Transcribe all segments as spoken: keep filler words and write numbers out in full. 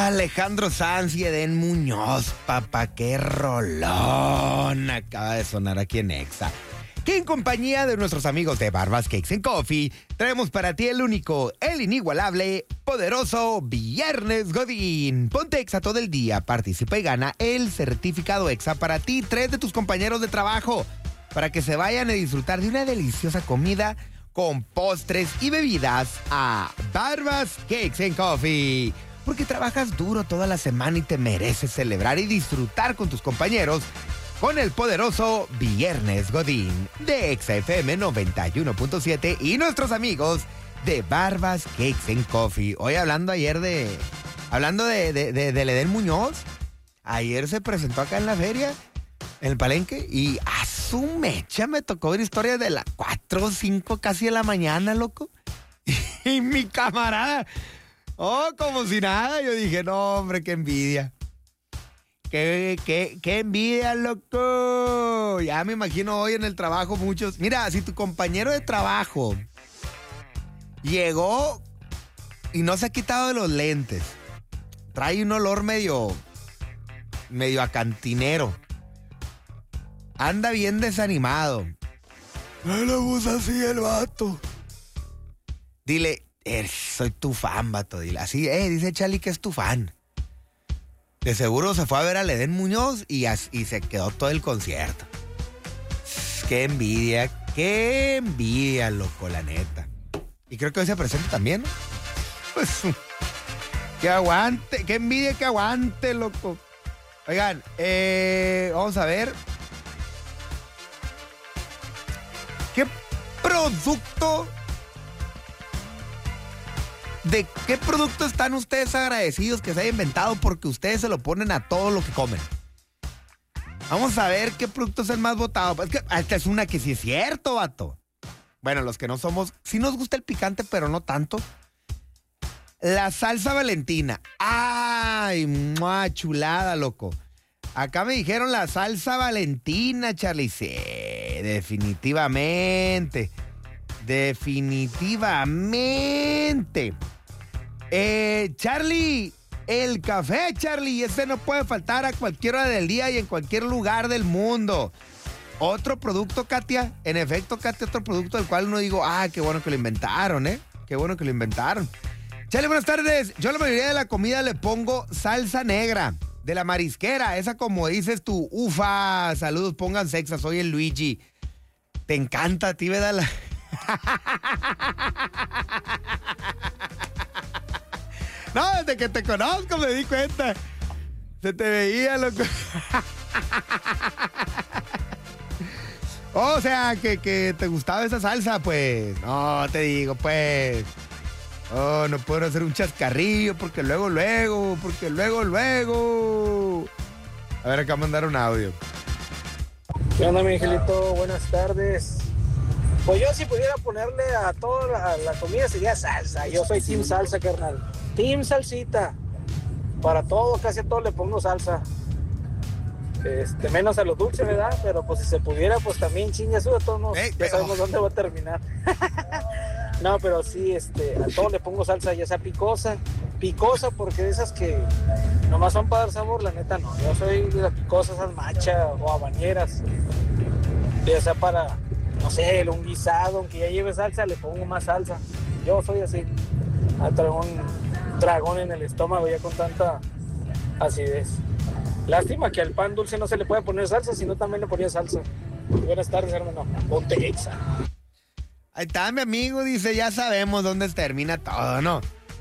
Alejandro Sanz y Edén Muñoz, papá, qué rolón acaba de sonar aquí en Exa. Que en compañía de nuestros amigos de Barbas Cakes and Coffee, traemos para ti el único, el inigualable, poderoso Viernes Godín. Ponte Exa todo el día, participa y gana el certificado Exa para ti, tres de tus compañeros de trabajo, para que se vayan a disfrutar de una deliciosa comida con postres y bebidas a Barbas Cakes and Coffee. Porque trabajas duro toda la semana y te mereces celebrar y disfrutar con tus compañeros con el poderoso Viernes Godín de Exa F M noventa y uno punto siete y nuestros amigos de Barbas Cakes and Coffee. Hoy hablando ayer de... Hablando de, de, de, de Edén Muñoz, ayer se presentó acá en la feria, en el Palenque, y a su mecha me tocó ver historias de las cuatro o cinco casi de la mañana, loco. Y mi camarada... Oh, como si nada. Yo dije, no, hombre, qué envidia. Qué, qué, qué envidia, loco. Ya me imagino hoy en el trabajo muchos. Mira, si tu compañero de trabajo llegó y no se ha quitado de los lentes, trae un olor medio, medio a cantinero, anda bien desanimado, no le gusta así el vato, dile, Eh, soy tu fan, vato. Dile así, eh, dice Charlie que es tu fan. De seguro se fue a ver a Edén Muñoz y, as, y se quedó todo el concierto. Qué envidia, qué envidia, loco, la neta. Y creo que hoy se presenta también, ¿no? Pues, que aguante, qué envidia que aguante, loco. Oigan, eh, vamos a ver. ¿Qué producto... ¿De qué producto están ustedes agradecidos que se haya inventado porque ustedes se lo ponen a todo lo que comen? Vamos a ver qué producto es el más votado. Es que esta es una que sí es cierto, vato. Bueno, los que no somos... Sí nos gusta el picante, pero no tanto. La salsa Valentina. ¡Ay, mua, chulada, loco! Acá me dijeron la salsa Valentina, Charlie. Sí, definitivamente. Definitivamente. Eh, Charlie, el café, Charlie, ese no puede faltar a cualquier hora del día y en cualquier lugar del mundo. Otro producto, Katia, en efecto, Katia, otro producto del cual uno digo, ah, qué bueno que lo inventaron, ¿eh? Qué bueno que lo inventaron. Charlie, buenas tardes. Yo a la mayoría de la comida le pongo salsa negra, de la marisquera, esa como dices tú, ufa, saludos, pongan sexa, soy el Luigi. Te encanta a ti, ¿verdad? La... No, desde que te conozco me di cuenta. Se te veía, loco. O sea, que, que te gustaba esa salsa, pues. No, te digo, pues. Oh, no puedo hacer un chascarrillo porque luego, luego, porque luego, luego. A ver, acá mandar un audio. ¿Qué onda, mi angelito? Buenas tardes. Pues yo si pudiera ponerle a toda la, la comida sería salsa. Yo soy team salsa, carnal. Team salsita. Para todo, casi a todo le pongo salsa. Este, menos a los dulces, ¿verdad? Pero pues si se pudiera, pues también chinga eso de todos modos. Hey, ya pero... sabemos dónde va a terminar. No, pero sí, este, a todo le pongo salsa, ya sea picosa. Picosa porque de esas que nomás son para dar sabor, la neta no. Yo soy de las picosas, esas machas o habaneras. Ya sea para... no sé, un guisado, aunque ya lleve salsa, le pongo más salsa. Yo soy así. Traigo un dragón en el estómago ya con tanta acidez. Lástima que al pan dulce no se le puede poner salsa, sino también le ponía salsa. Buenas tardes, hermano. Ponte Exa. Ahí está, mi amigo, dice, ya sabemos dónde termina todo, ¿no?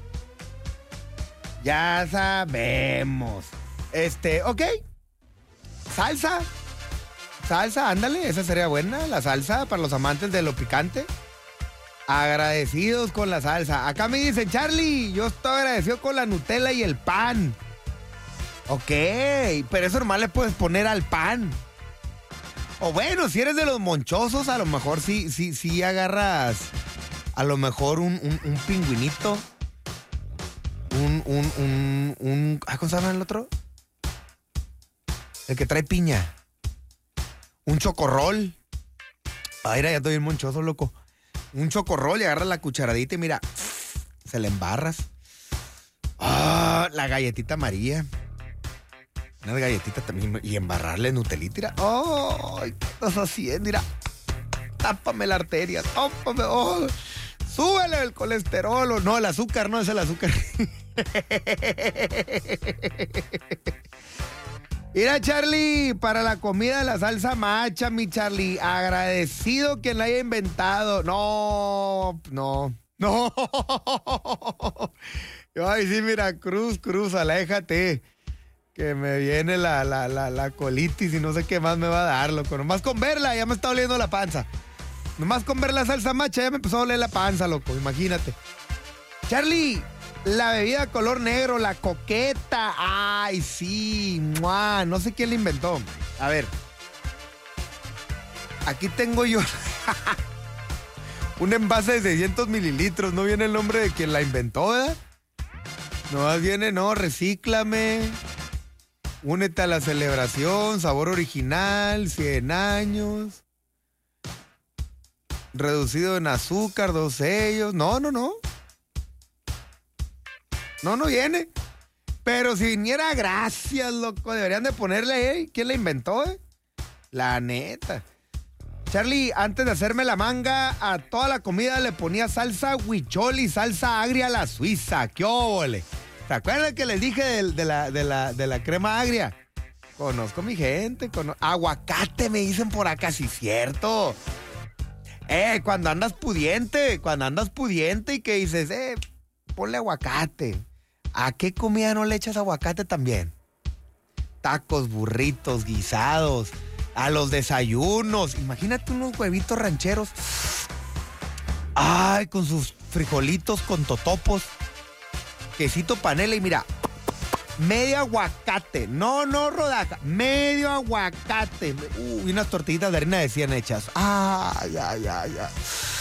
Ya sabemos. Este, ok. Salsa. Salsa, ándale, esa sería buena, la salsa para los amantes de lo picante. Agradecidos con la salsa. Acá me dicen, Charlie, yo estoy agradecido con la Nutella y el pan. Ok, pero eso normal le puedes poner al pan. O bueno, si eres de los monchosos, a lo mejor sí, sí, sí agarras a lo mejor un, un, un pingüinito. Un, un, un, un, ¿cómo se llama el otro? El que trae piña. Un chocorrol. Ay, ya estoy bien monchoso, loco. Un chocorrol y agarras la cucharadita y mira, se le embarras. Ah, Oh, la galletita María. Unas galletitas también. Y embarrarle Nutelita. Oh, ¿qué estás haciendo? Mira. Tápame la arteria. Tápame. Oh, súbele el colesterol. O no, el azúcar, no es el azúcar. Mira, Charlie, para la comida de la salsa macha, mi Charlie, agradecido quien la haya inventado. No, no, no. Ay, sí, mira, cruz, cruz, aléjate. Que me viene la, la, la, la colitis y no sé qué más me va a dar, loco. Nomás con verla ya me está oliendo la panza. Nomás con ver la salsa macha ya me empezó a oler la panza, loco, imagínate. Charlie, la bebida color negro, la coqueta. Ay, sí. ¡Mua! No sé quién la inventó. A ver. Aquí tengo yo un envase de seiscientos mililitros. No viene el nombre de quien la inventó, ¿verdad? No, viene, no, recíclame. Únete a la celebración. Sabor original, cien años. Reducido en azúcar, dos sellos. No, no, no. No, no viene. Pero si viniera, gracias, loco. Deberían de ponerle, ¿eh? ¿Quién la inventó, eh? La neta. Charlie, antes de hacerme la manga, a toda la comida le ponía salsa huichol y salsa agria a la suiza. ¡Qué óvole! ¿Se acuerdan que les dije de, de, la, de, la, de la crema agria? Conozco mi gente. Cono... Aguacate me dicen por acá, sí, cierto. Eh, cuando andas pudiente, cuando andas pudiente y que dices, eh, ponle aguacate. ¿A qué comida no le echas aguacate también? Tacos, burritos, guisados, a los desayunos. Imagínate unos huevitos rancheros. Ay, con sus frijolitos con totopos, quesito panela y mira, medio aguacate. No, no rodaja, medio aguacate. Uy, unas tortillitas de harina de cien hechas. Ay, ay, ay, ay.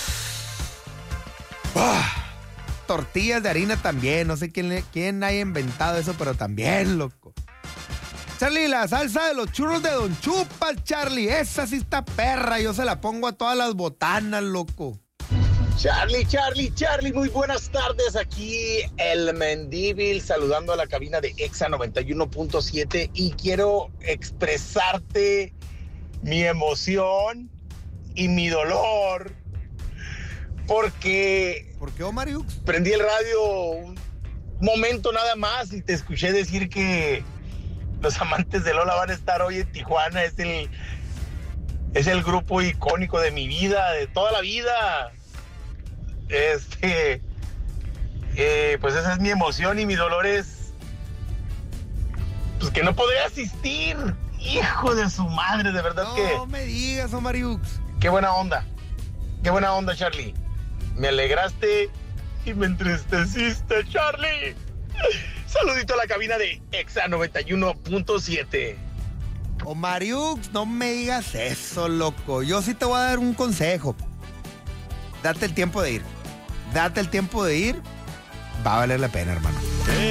Ah. Tortillas de harina también, no sé quién, quién haya inventado eso, pero también, loco. Charlie, la salsa de los churros de Don Chupas, Charlie, esa sí está perra, yo se la pongo a todas las botanas, loco. Charlie, Charlie, Charlie, muy buenas tardes, aquí el Mendívil saludando a la cabina de Exa noventa y uno punto siete y quiero expresarte mi emoción y mi dolor. Porque... ¿Por qué, Omariux? Prendí el radio un momento nada más y te escuché decir que los amantes de Lola van a estar hoy en Tijuana. Es el, es el grupo icónico de mi vida, de toda la vida. Este... Eh, pues esa es mi emoción y mi dolor es... Pues que no podré asistir. Hijo de su madre, de verdad no, que... No me digas, Omariux. Qué buena onda. Qué buena onda, Charlie. Me alegraste y me entristeciste, Charlie. Saludito a la cabina de Exa noventa y uno punto siete. Omariux, no me digas eso, loco. Yo sí te voy a dar un consejo. Date el tiempo de ir. Date el tiempo de ir. Va a valer la pena, hermano.